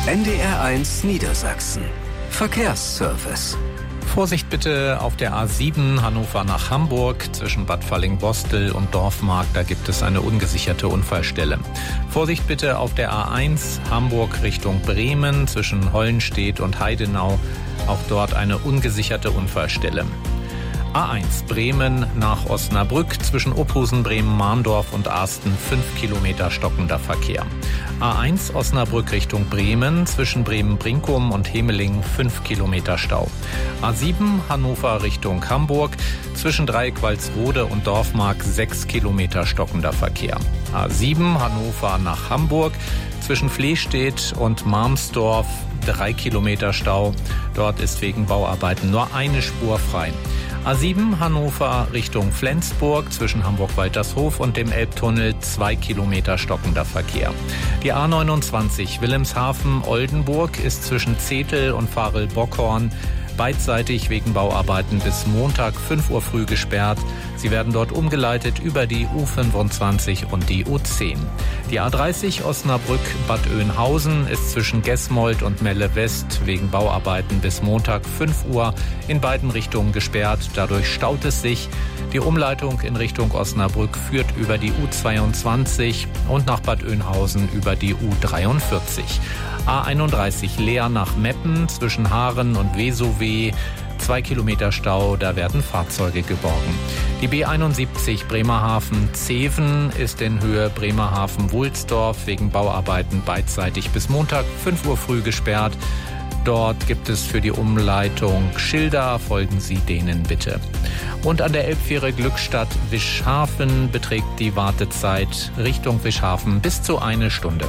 NDR1 Niedersachsen. Verkehrsservice. Vorsicht bitte auf der A7 Hannover nach Hamburg zwischen Bad Fallingbostel und Dorfmark, da gibt es eine ungesicherte Unfallstelle. Vorsicht bitte auf der A1 Hamburg Richtung Bremen zwischen Hollenstedt und Heidenau, auch dort eine ungesicherte Unfallstelle. A1 Bremen nach Osnabrück zwischen Ophusen, Bremen-Mahndorf und Arsten 5 Kilometer stockender Verkehr. A1 Osnabrück Richtung Bremen zwischen Bremen-Brinkum und Hemeling 5 Kilometer Stau. A7 Hannover Richtung Hamburg zwischen Dreieck-Walsrode und Dorfmark 6 Kilometer stockender Verkehr. A7 Hannover nach Hamburg zwischen Flehstedt und Marmsdorf 3 Kilometer Stau. Dort ist wegen Bauarbeiten nur eine Spur frei. A7 Hannover Richtung Flensburg zwischen Hamburg-Waltershof und dem Elbtunnel 2 Kilometer stockender Verkehr. Die A29 Wilhelmshaven-Oldenburg ist zwischen Zetel und Varel-Bockhorn beidseitig wegen Bauarbeiten bis Montag 5 Uhr früh gesperrt. Sie werden dort umgeleitet über die U25 und die U10. Die A30 Osnabrück-Bad Oeynhausen ist zwischen Gesmold und Melle West wegen Bauarbeiten bis Montag 5 Uhr in beiden Richtungen gesperrt. Dadurch staut es sich. Die Umleitung in Richtung Osnabrück führt über die U22 und nach Bad Oeynhausen über die U43. A31 Leer nach Meppen zwischen Haaren und Wesow 2 Kilometer Stau, da werden Fahrzeuge geborgen. Die B71 Bremerhaven-Zeven ist in Höhe Bremerhaven-Wulsdorf wegen Bauarbeiten beidseitig bis Montag 5 Uhr früh gesperrt. Dort gibt es für die Umleitung Schilder, folgen Sie denen bitte. Und an der Elbfähre Glückstadt-Wischhafen beträgt die Wartezeit Richtung Wischhafen bis zu 1 Stunde.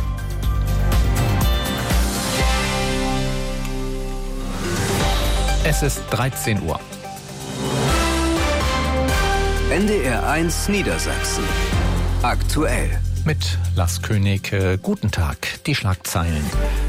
Es ist 13 Uhr. NDR1 Niedersachsen. Aktuell. Mit Lars König. Guten Tag. Die Schlagzeilen.